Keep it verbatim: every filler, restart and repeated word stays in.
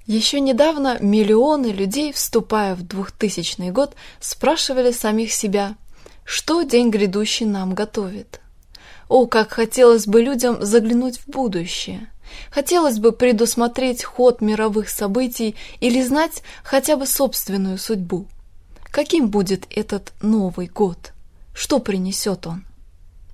Еще недавно миллионы людей, вступая в двухтысячный год, спрашивали самих себя, что день грядущий нам готовит. О, как хотелось бы людям заглянуть в будущее! Хотелось бы предусмотреть ход мировых событий или знать хотя бы собственную судьбу. Каким будет этот Новый год? Что принесет он?